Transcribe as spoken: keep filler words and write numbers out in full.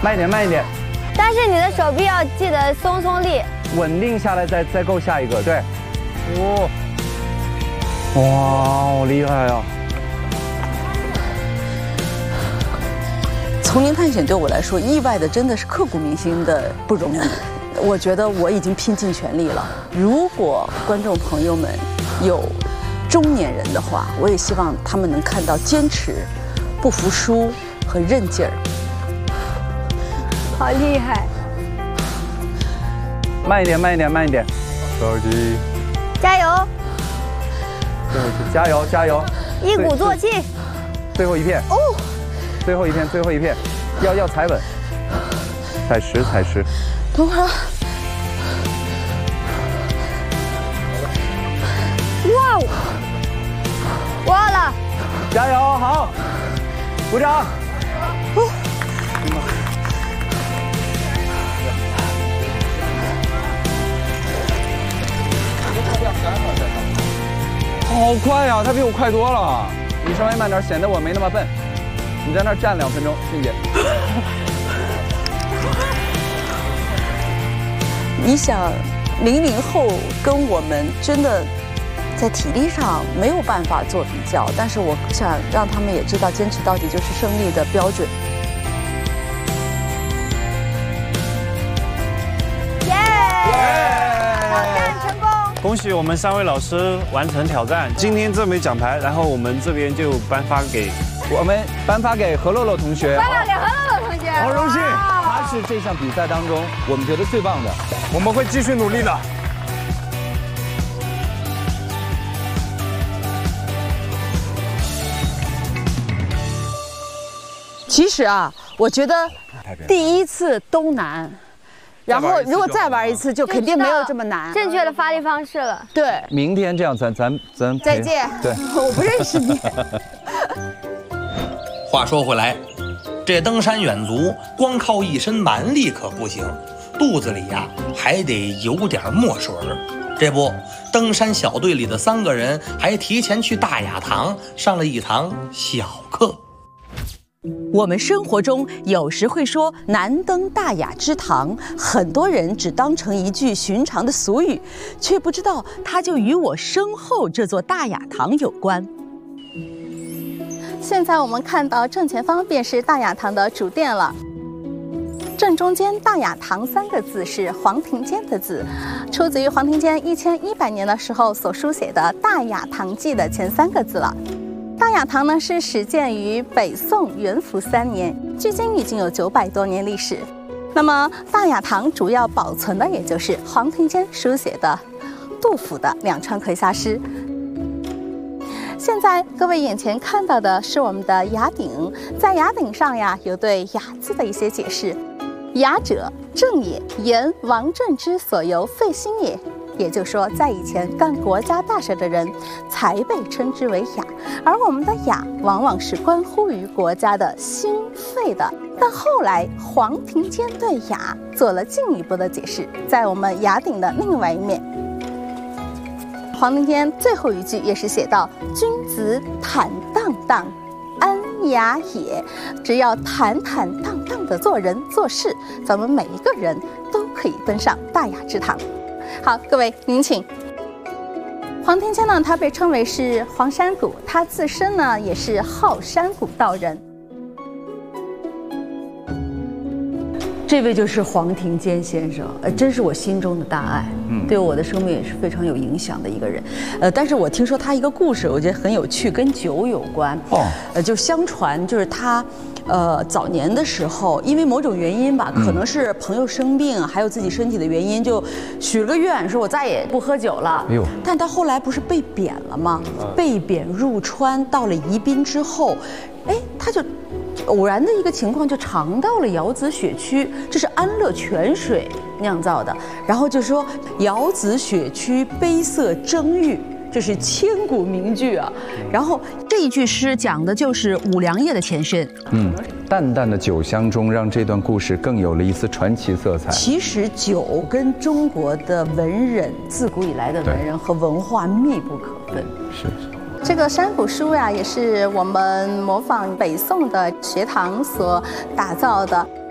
慢一点，慢一点。 但是你的手臂要记得松松力， 稳定下来再再够下一个，对。哦，哇，好厉害啊！ 丛林探险对我来说，意外的真的是刻骨铭心的不容易。我觉得我已经拼尽全力了。如果观众朋友们有中年人的话，我也希望他们能看到坚持、不服输和韧劲儿。 好厉害！ 慢一点，慢一点，慢一点。最后一题， 加油！ 最后一题，加油，加油！ 一鼓作气。 最后一片。哦。最后一片，最后一片，要要踩稳，踩实，踩实。 等会儿。 哇哦！哇了！ 加油，好，鼓掌。哦。好快呀，他比我快多了。你稍微慢点，显得我没那么笨。你在那儿站两分钟，静姐。 你想，零零后跟我们真的在体力上没有办法做比较，但是我想让他们也知道，坚持到底就是胜利的标准。 耶！挑战成功！ 恭喜我们三位老师完成挑战。今天这枚奖牌，然后我们这边就颁发给。 我们颁发给何洛洛同学， 颁发给何洛洛同学， 好荣幸，他是这项比赛当中我们觉得最棒的， 我们会继续努力的。 其实啊，我觉得第一次都难，然后如果再玩一次，就肯定没有这么难。 正确的发力方式了。 对， 明天这样咱咱咱再见。 对， 我不认识你。 话说回来，这登山远足光靠一身蛮力可不行，肚子里呀还得有点墨水儿。这不，登山小队里的三个人还提前去大雅堂上了一堂小课。 我们生活中有时会说难登大雅之堂，很多人只当成一句寻常的俗语，却不知道它就与我身后这座大雅堂有关。 现在我们看到正前方便是大雅堂的主殿了。正中间大雅堂三个字是黄庭坚的字，出自于黄庭坚一千一百年的时候所书写的《大雅堂记》的前三个字了。大雅堂呢是始建于北宋元符三年，距今已经有九百多年历史。那么大雅堂主要保存的也就是黄庭坚书写的杜甫的两川葵下诗。现在各位眼前看到的是我们的雅鼎，在雅鼎上呀有对雅字的一些解释。雅者，正也，言王政之所由废心也。也就是说，在以前干国家大事的人才被称之为雅，而我们的雅往往是关乎于国家的心肺的。但后来黄庭坚对雅做了进一步的解释，在我们雅鼎的另外一面。黄庭坚最后一句也是写道：“君子坦荡荡，安雅也。”只要坦坦荡荡的做人做事，咱们每一个人都可以登上大雅之堂。好，各位您请。黄庭坚呢，他被称为是黄山谷，他自身呢也是好山谷道人。 这位就是黄庭坚先生，呃，真是我心中的大爱，嗯，对我的生命也是非常有影响的一个人，呃，但是我听说他一个故事，我觉得很有趣，跟酒有关，哦，呃，就相传就是他，呃，早年的时候，因为某种原因吧，可能是朋友生病，还有自己身体的原因，就许了个愿，说我再也不喝酒了。哎呦，但他后来不是被贬了吗？被贬入川，到了宜宾之后，哎，他就。偶然的一个情况，就尝到了窑子血曲，这是安乐泉水酿造的。然后就说窑子血曲杯色蒸玉，这是千古名句啊。然后这一句诗讲的就是五粮液的前身。 嗯，淡淡的酒香中，让这段故事更有了一丝传奇色彩。 其实酒跟中国的文人自古以来的文人和文化密不可分。 是是。 这个山谷书呀，也是我们模仿北宋的学堂所打造的。